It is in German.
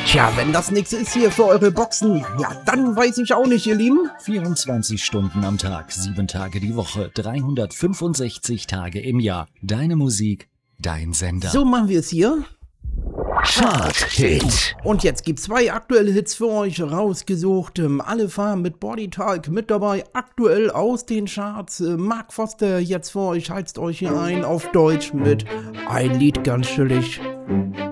Tja, wenn das nichts ist hier für eure Boxen, ja, dann weiß ich auch nicht, ihr Lieben. 24 Stunden am Tag, 7 Tage die Woche, 365 Tage im Jahr. Deine Musik, dein Sender. So machen wir es hier. Chart-Hit. Und jetzt gibt 2 aktuelle Hits für euch rausgesucht. Alle Farben mit Body Talk mit dabei, aktuell aus den Charts. Mark Foster jetzt für euch, heizt euch hier ein auf Deutsch mit Ein Lied ganz chillig.